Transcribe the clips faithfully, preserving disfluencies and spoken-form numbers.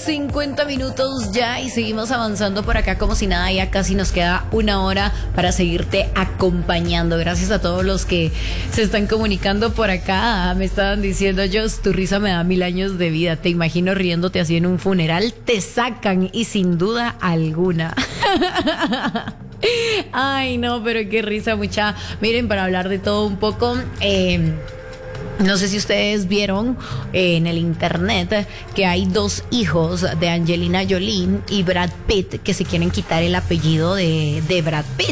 cincuenta minutos ya y seguimos avanzando por acá como si nada. Ya casi nos queda una hora para seguirte acompañando. Gracias a todos los que se están comunicando por acá. Me estaban diciendo, Jos, tu risa me da mil años de vida. Te imagino riéndote así en un funeral. Te sacan y sin duda alguna. Ay, no, pero qué risa, mucha. Miren, para hablar de todo un poco, eh... no sé si ustedes vieron eh, en el internet que hay dos hijos de Angelina Jolie y Brad Pitt que se quieren quitar el apellido de, de Brad Pitt.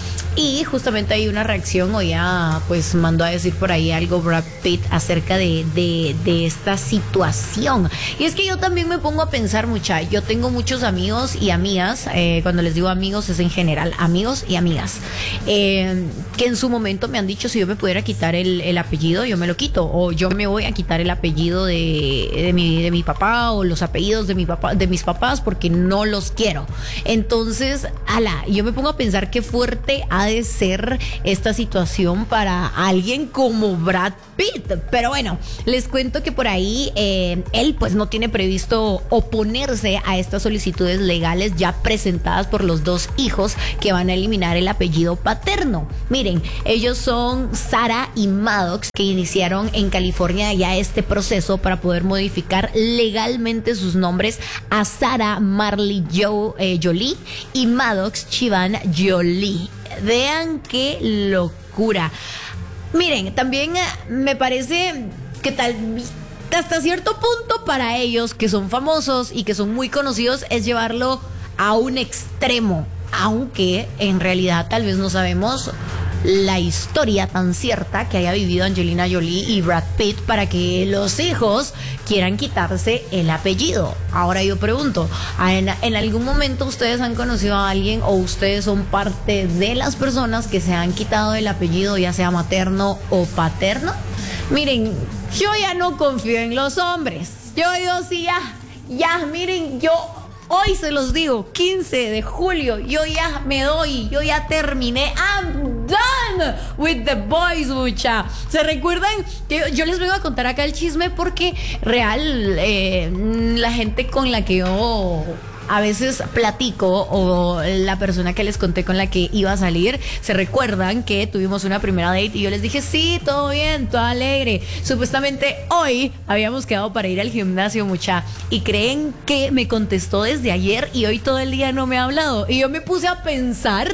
Y justamente hay una reacción, o ya pues mandó a decir por ahí algo Brad Pitt acerca de, de, de esta situación. Y es que yo también me pongo a pensar, mucha, yo tengo muchos amigos y amigas, eh, cuando les digo amigos es en general, amigos y amigas, eh, que en su momento me han dicho, si yo me pudiera quitar el, el apellido, yo me lo quito, o yo me voy a quitar el apellido de, de, mi, de mi papá, o los apellidos de, mi papá, de mis papás, porque no los quiero. Entonces, ala, yo me pongo a pensar qué fuerte ha de ser esta situación para alguien como Brad Pitt. Pero bueno, les cuento que por ahí eh, él pues no tiene previsto oponerse a estas solicitudes legales ya presentadas por los dos hijos que van a eliminar el apellido paterno. Miren, ellos son Sarah y Maddox, que iniciaron en California ya este proceso para poder modificar legalmente sus nombres a Sarah Marley Joe, eh, Jolie y Maddox Chivan Jolie. Vean qué locura. Miren, también me parece que tal hasta cierto punto para ellos, que son famosos y que son muy conocidos, es llevarlo a un extremo, aunque en realidad tal vez no sabemos la historia tan cierta que haya vivido Angelina Jolie y Brad Pitt para que los hijos quieran quitarse el apellido. Ahora yo pregunto, ¿en, en algún momento ustedes han conocido a alguien o ustedes son parte de las personas que se han quitado el apellido, ya sea materno o paterno? Miren, yo ya no confío en los hombres. Yo digo, sí, ya, ya, miren, yo... hoy se los digo, quince de julio, yo ya me doy, yo ya terminé. I'm done with the boys, mucha. ¿Se recuerdan? Que yo, yo les vengo a contar acá el chisme porque real, eh, la gente con la que yo a veces platico, o la persona que les conté con la que iba a salir, se recuerdan que tuvimos una primera date y yo les dije, sí, todo bien, todo alegre. Supuestamente hoy habíamos quedado para ir al gimnasio, mucha, y creen que me contestó desde ayer y hoy todo el día no me ha hablado. Y yo me puse a pensar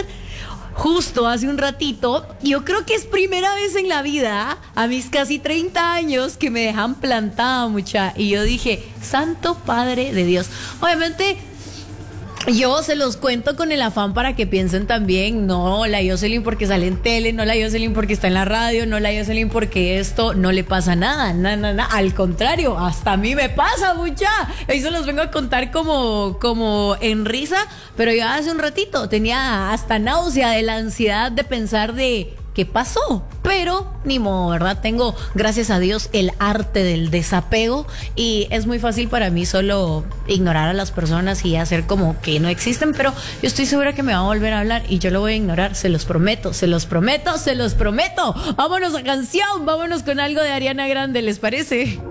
justo hace un ratito, yo creo que es primera vez en la vida, a mis casi treinta años, que me dejan plantada, mucha. Y yo dije, Santo Padre de Dios. Obviamente yo se los cuento con el afán para que piensen también, no la Jocelyn porque sale en tele, no la Jocelyn porque está en la radio, no la Jocelyn porque esto no le pasa nada, nada, nada, na. Al contrario, hasta a mí me pasa, mucha. Hoy se los vengo a contar como, como en risa, pero yo hace un ratito tenía hasta náusea de la ansiedad de pensar de ¿qué pasó? Pero ni modo, ¿verdad? Tengo, gracias a Dios, el arte del desapego y es muy fácil para mí solo ignorar a las personas y hacer como que no existen, pero yo estoy segura que me va a volver a hablar y yo lo voy a ignorar, se los prometo, se los prometo, se los prometo. Vámonos a canción, vámonos con algo de Ariana Grande, ¿les parece?